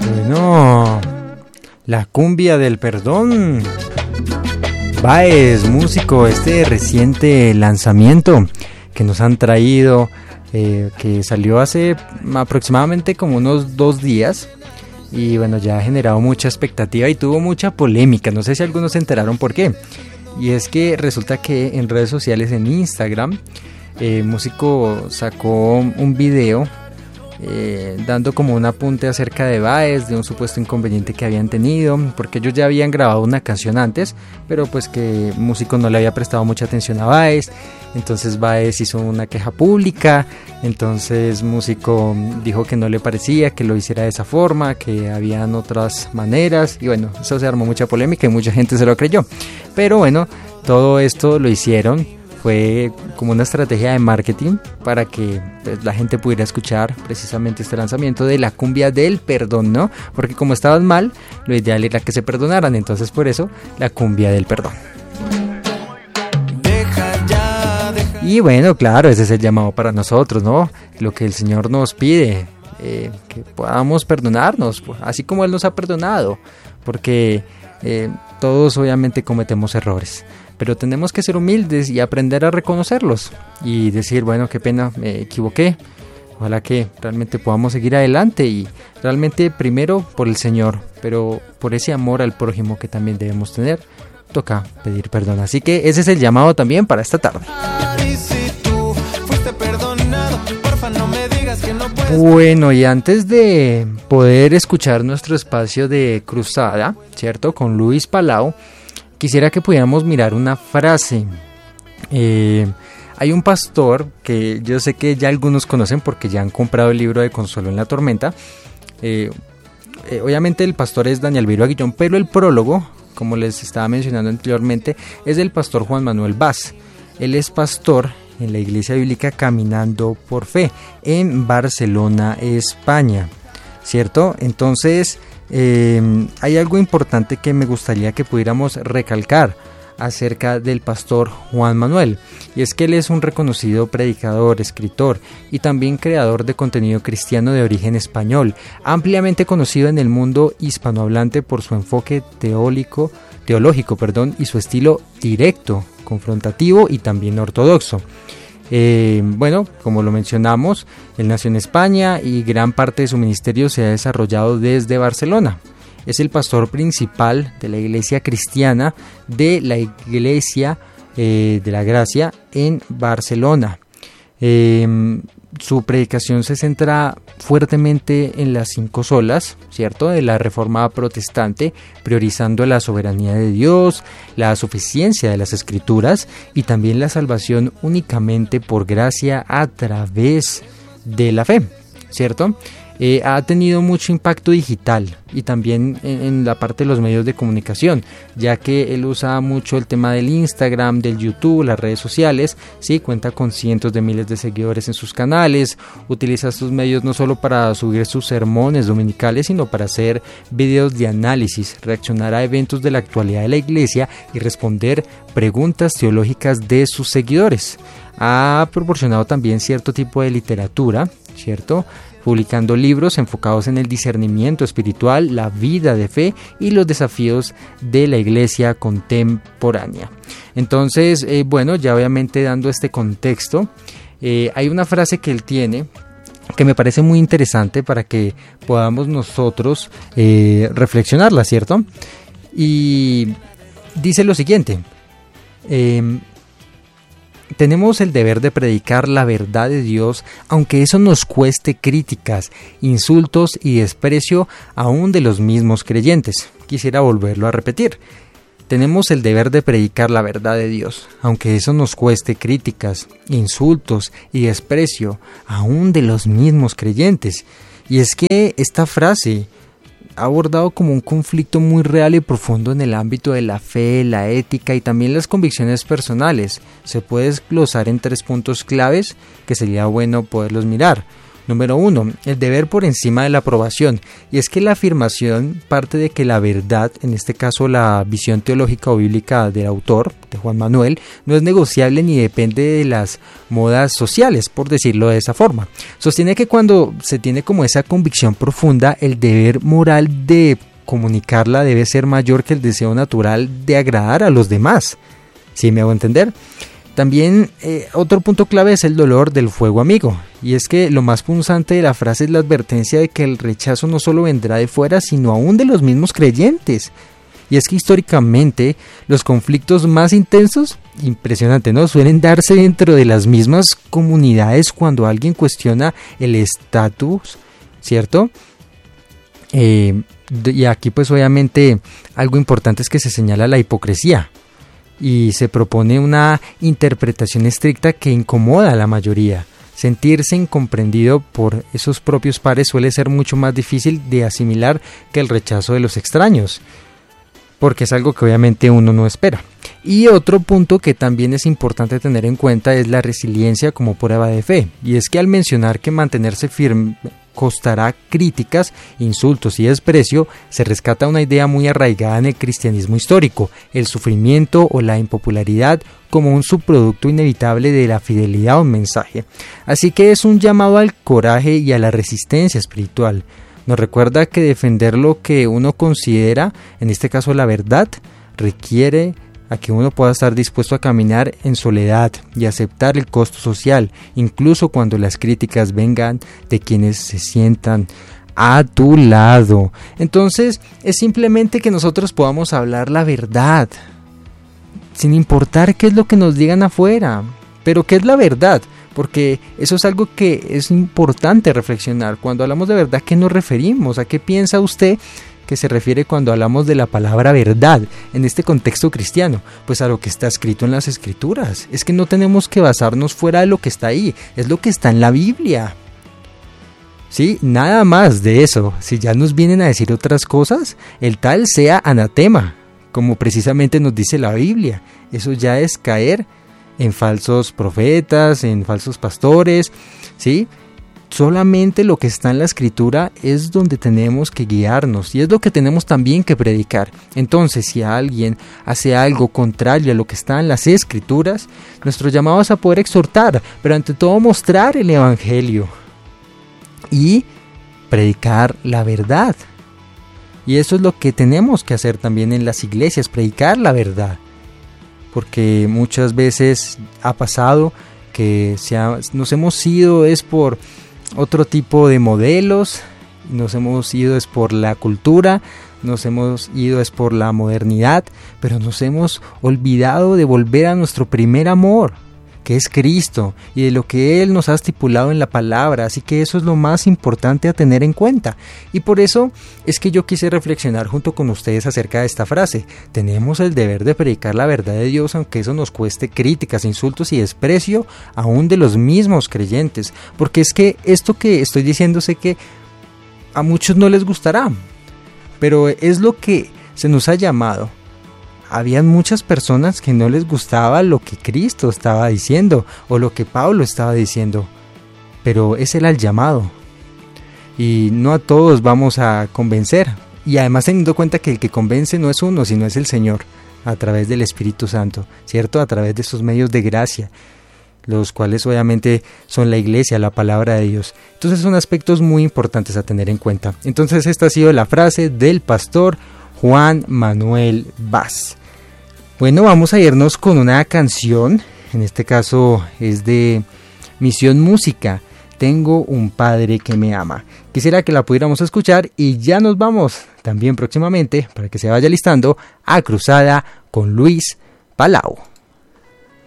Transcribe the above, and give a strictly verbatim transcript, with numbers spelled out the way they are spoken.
Bueno, la cumbia del perdón. Baez, músico, este reciente lanzamiento que nos han traído, eh, que salió hace aproximadamente como unos dos días. Y bueno, ya ha generado mucha expectativa y tuvo mucha polémica. No sé si algunos se enteraron por qué. Y es que resulta que en redes sociales, en Instagram, el músico sacó un video eh, dando como un apunte acerca de Baez, de un supuesto inconveniente que habían tenido, porque ellos ya habían grabado una canción antes, pero pues que el músico no le había prestado mucha atención a Baez. Entonces Baez hizo una queja pública, entonces músico dijo que no le parecía que lo hiciera de esa forma, que habían otras maneras, y bueno, eso se armó mucha polémica y mucha gente se lo creyó. Pero bueno, todo esto lo hicieron, fue como una estrategia de marketing para que pues, la gente pudiera escuchar precisamente este lanzamiento de la cumbia del perdón, ¿no? Porque como estaban mal, lo ideal era que se perdonaran, entonces por eso la cumbia del perdón. Y bueno, claro, ese es el llamado para nosotros, ¿no? Lo que el Señor nos pide, eh, que podamos perdonarnos, así como Él nos ha perdonado, porque eh, todos obviamente cometemos errores, pero tenemos que ser humildes y aprender a reconocerlos y decir, bueno, qué pena, me equivoqué, ojalá que realmente podamos seguir adelante y realmente primero por el Señor, pero por ese amor al prójimo que también debemos tener, toca pedir perdón. Así que ese es el llamado también para esta tarde. Bueno, y antes de poder escuchar nuestro espacio de cruzada, ¿cierto? Con Luis Palau, quisiera que pudiéramos mirar una frase. Eh, hay un pastor que yo sé que ya algunos conocen porque ya han comprado el libro de Consuelo en la Tormenta. Eh, eh, obviamente el pastor es Daniel Viro Aguillón, pero el prólogo, como les estaba mencionando anteriormente, es del pastor Juan Manuel Vaz. Él es pastor en la Iglesia Bíblica Caminando por Fe en Barcelona, España, ¿cierto? Entonces eh, hay algo importante que me gustaría que pudiéramos recalcar acerca del pastor Juan Manuel, y es que él es un reconocido predicador, escritor y también creador de contenido cristiano de origen español, ampliamente conocido en el mundo hispanohablante por su enfoque teólico, teológico perdón, y su estilo directo, confrontativo y también ortodoxo. Eh, bueno, como lo mencionamos, él nació en España y gran parte de su ministerio se ha desarrollado desde Barcelona. Es el pastor principal de la iglesia cristiana de la Iglesia eh, de la Gracia en Barcelona. Eh, su predicación se centra fuertemente en las cinco solas, ¿cierto?, de la Reforma protestante, priorizando la soberanía de Dios, la suficiencia de las Escrituras y también la salvación únicamente por gracia a través de la fe, ¿cierto? Eh, ha tenido mucho impacto digital y también en, en la parte de los medios de comunicación, ya que él usa mucho el tema del Instagram, del YouTube, las redes sociales, sí, cuenta con cientos de miles de seguidores en sus canales, utiliza estos medios no solo para subir sus sermones dominicales, sino para hacer videos de análisis, reaccionar a eventos de la actualidad de la iglesia y responder preguntas teológicas de sus seguidores. Ha proporcionado también cierto tipo de literatura, ¿cierto?, publicando libros enfocados en el discernimiento espiritual, la vida de fe y los desafíos de la iglesia contemporánea. Entonces, eh, bueno, ya obviamente dando este contexto, eh, hay una frase que él tiene que me parece muy interesante para que podamos nosotros eh, reflexionarla, ¿cierto? Y dice lo siguiente: eh, tenemos el deber de predicar la verdad de Dios, aunque eso nos cueste críticas, insultos y desprecio aún de los mismos creyentes. Quisiera volverlo a repetir. Tenemos el deber de predicar la verdad de Dios, aunque eso nos cueste críticas, insultos y desprecio aún de los mismos creyentes. Y es que esta frase ha abordado como un conflicto muy real y profundo en el ámbito de la fe, la ética y también las convicciones personales. Se puede desglosar en tres puntos claves que sería bueno poderlos mirar. Número uno, el deber por encima de la aprobación. Y es que la afirmación parte de que la verdad, en este caso la visión teológica o bíblica del autor, de Juan Manuel, no es negociable ni depende de las modas sociales, por decirlo de esa forma. Sostiene que cuando se tiene como esa convicción profunda, el deber moral de comunicarla debe ser mayor que el deseo natural de agradar a los demás. ¿Sí me hago entender? También eh, otro punto clave es el dolor del fuego amigo, y es que lo más punzante de la frase es la advertencia de que el rechazo no solo vendrá de fuera, sino aún de los mismos creyentes. Y es que históricamente los conflictos más intensos, impresionante, ¿no?, suelen darse dentro de las mismas comunidades cuando alguien cuestiona el estatus, ¿cierto? Eh, y aquí pues obviamente algo importante es que se señala la hipocresía. Y se propone una interpretación estricta que incomoda a la mayoría. Sentirse incomprendido por esos propios pares suele ser mucho más difícil de asimilar que el rechazo de los extraños, porque es algo que obviamente uno no espera. Y otro punto que también es importante tener en cuenta es la resiliencia como prueba de fe. Y es que al mencionar que mantenerse firme costará críticas, insultos y desprecio, se rescata una idea muy arraigada en el cristianismo histórico, el sufrimiento o la impopularidad como un subproducto inevitable de la fidelidad a un mensaje. Así que es un llamado al coraje y a la resistencia espiritual. Nos recuerda que defender lo que uno considera, en este caso la verdad, requiere a que uno pueda estar dispuesto a caminar en soledad y aceptar el costo social, incluso cuando las críticas vengan de quienes se sientan a tu lado. Entonces, es simplemente que nosotros podamos hablar la verdad, sin importar qué es lo que nos digan afuera. Pero ¿qué es la verdad? Porque eso es algo que es importante reflexionar. Cuando hablamos de verdad, ¿a qué nos referimos? ¿A qué piensa usted que se refiere cuando hablamos de la palabra verdad en este contexto cristiano? Pues a lo que está escrito en las Escrituras. Es que no tenemos que basarnos fuera de lo que está ahí, es lo que está en la Biblia. Sí, nada más de eso. Si ya nos vienen a decir otras cosas, el tal sea anatema, como precisamente nos dice la Biblia. Eso ya es caer en falsos profetas, en falsos pastores, ¿sí? Solamente lo que está en la Escritura es donde tenemos que guiarnos y es lo que tenemos también que predicar. Entonces, si alguien hace algo contrario a lo que está en las Escrituras, nuestro llamado es a poder exhortar, pero ante todo mostrar el Evangelio y predicar la verdad. Y eso es lo que tenemos que hacer también en las iglesias, predicar la verdad. Porque muchas veces ha pasado que se ha, nos hemos ido es por otro tipo de modelos, nos hemos ido es por la cultura, nos hemos ido es por la modernidad, pero nos hemos olvidado de volver a nuestro primer amor, que es Cristo, y de lo que Él nos ha estipulado en la palabra. Así que eso es lo más importante a tener en cuenta. Y por eso es que yo quise reflexionar junto con ustedes acerca de esta frase. Tenemos el deber de predicar la verdad de Dios, aunque eso nos cueste críticas, insultos y desprecio aún de los mismos creyentes. Porque es que esto que estoy diciendo sé que a muchos no les gustará, pero es lo que se nos ha llamado. Habían muchas personas que no les gustaba lo que Cristo estaba diciendo o lo que Pablo estaba diciendo, pero ese era el llamado y no a todos vamos a convencer, y además teniendo en cuenta que el que convence no es uno, sino es el Señor a través del Espíritu Santo, ¿cierto? A través de estos medios de gracia, los cuales obviamente son la iglesia, la palabra de Dios. Entonces son aspectos muy importantes a tener en cuenta. Entonces esta ha sido la frase del pastor Juan Manuel Vaz. Bueno, vamos a irnos con una canción, en este caso es de Misión Música, Tengo un Padre que me ama. Quisiera que la pudiéramos escuchar y ya nos vamos también próximamente, para que se vaya listando, a Cruzada con Luis Palau.